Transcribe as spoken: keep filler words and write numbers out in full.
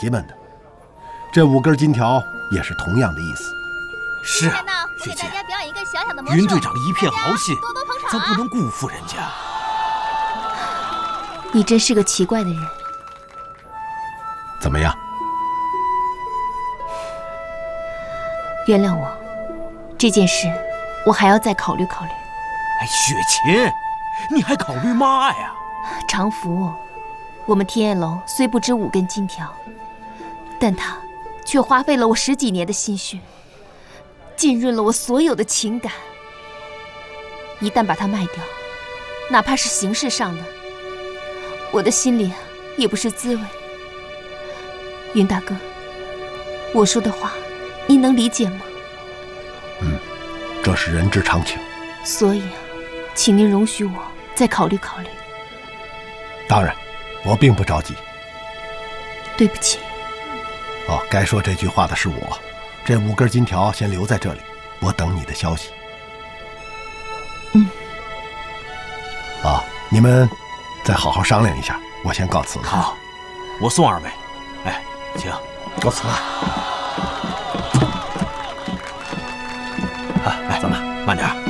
计们的。这五根金条也是同样的意思。 是啊，学姐，云队长一片豪心，咱不能辜负人家。 你真是个奇怪的人。 怎么样？ 原谅我，这件事我还要再考虑考虑。 哎，雪琴，你还考虑嘛呀？ 常福，我们天焰楼虽不值五根金条，但它却花费了我十几年的心血，浸润了我所有的情感。一旦把它卖掉，哪怕是形式上的，我的心里也不是滋味。云大哥，我说的话你能理解吗？ 嗯，这是人之常情。 所以啊，请您容许我再考虑考虑。 当然，我并不着急。 对不起。 哦，该说这句话的是我。这五根金条先留在这里，我等你的消息。 嗯。 啊，你们再好好商量一下，我先告辞了。 好，我送二位。哎，请。 告辞了。 啊，哎，走了，慢点。